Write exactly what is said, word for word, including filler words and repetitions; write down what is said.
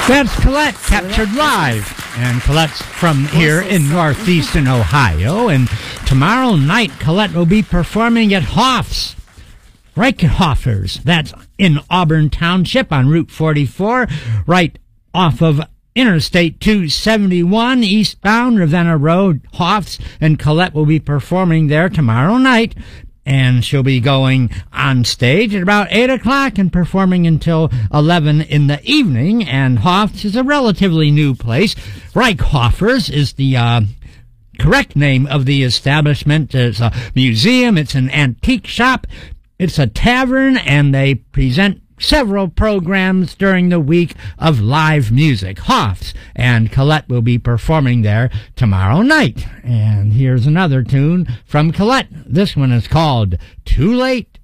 That's Colette, captured live. And Colette's from here in northeastern Ohio. And tomorrow night, Colette will be performing at Hoff's. Reichhoffers. That's in Auburn Township on Route forty-four, right off of Interstate two seventy-one, eastbound Ravenna Road, Hoff's. And Colette will be performing there tomorrow night. And she'll be going on stage at about eight o'clock and performing until eleven in the evening. And Hoff's is a relatively new place. Reichhoffers is the uh, correct name of the establishment. It's a museum. It's an antique shop. It's a tavern, and they present several programs during the week of live music. Hoff's, and Colette will be performing there tomorrow night. And here's another tune from Colette. This one is called Too Late.